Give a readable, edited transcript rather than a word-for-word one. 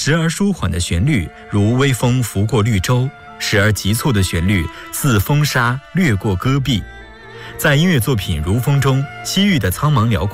时而舒缓的旋律如微风拂过绿洲，时而急促的旋律似风沙掠过戈壁。在音乐作品《如风》中，西域的苍茫辽阔